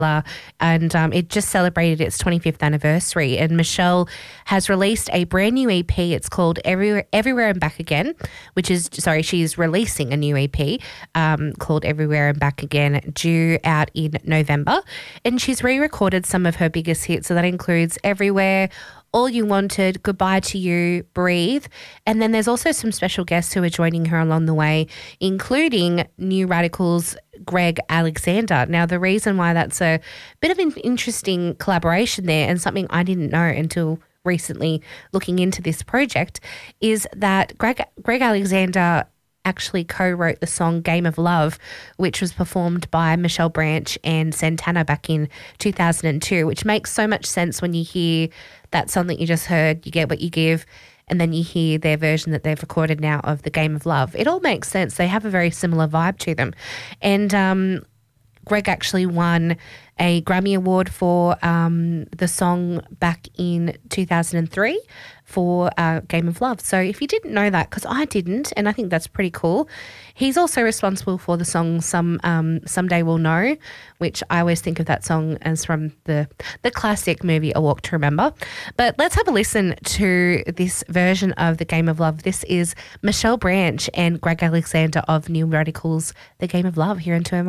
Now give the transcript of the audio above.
and it just celebrated its 25th anniversary. And Michelle has released a brand new EP. It's called Everywhere and Back Again, she's releasing a new EP called Everywhere and Back Again, due out in November. And she's re-recorded some of her biggest hits. So that includes Everywhere, All You Wanted, Goodbye to You, Breathe. And then there's also some special guests who are joining her along the way, including New Radicals' Greg Alexander. Now, the reason why that's a bit of an interesting collaboration there, and something I didn't know until recently looking into this project, is that Greg Alexander actually co-wrote the song Game of Love, which was performed by Michelle Branch and Santana back in 2002, which makes so much sense when you hear that song that you just heard, You Get What You Give, and then you hear their version that they've recorded now of the Game of Love. It all makes sense. They have a very similar vibe to them. And Greg actually won a Grammy Award for the song back in 2003 for Game of Love. So if you didn't know that, because I didn't, and I think that's pretty cool. He's also responsible for the song Someday We'll Know, which I always think of that song as from the classic movie A Walk to Remember. But let's have a listen to this version of the Game of Love. This is Michelle Branch and Greg Alexander of New Radicals, The Game of Love, here on 2MA.